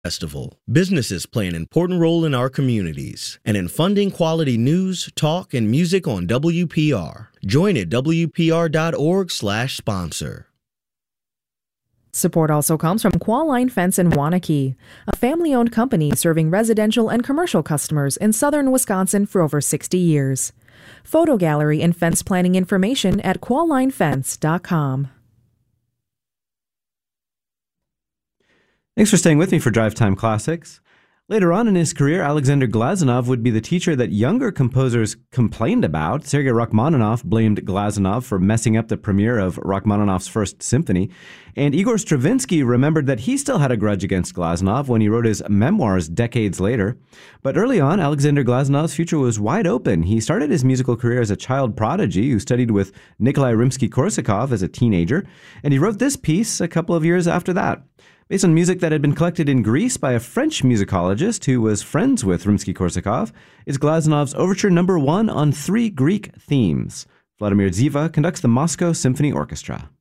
Festival. Businesses play an important role in our communities and in funding quality news, talk, and music on WPR. Join at WPR.org/sponsor. Support also comes from Qualline Fence in Waunakee, a family-owned company serving residential and commercial customers in southern Wisconsin for over 60 years. Photo gallery and fence planning information at quallinefence.com. Thanks for staying with me for Drive Time Classics. Later on in his career, Alexander Glazunov would be the teacher that younger composers complained about. Sergei Rachmaninoff blamed Glazunov for messing up the premiere of Rachmaninoff's First Symphony. And Igor Stravinsky remembered that he still had a grudge against Glazunov when he wrote his memoirs decades later. But early on, Alexander Glazunov's future was wide open. He started his musical career as a child prodigy who studied with Nikolai Rimsky-Korsakov as a teenager. And he wrote this piece a couple of years after that. Based on music that had been collected in Greece by a French musicologist who was friends with Rimsky-Korsakov, is Glazunov's Overture No. 1 on 3 Greek themes. Vladimir Ziva conducts the Moscow Symphony Orchestra.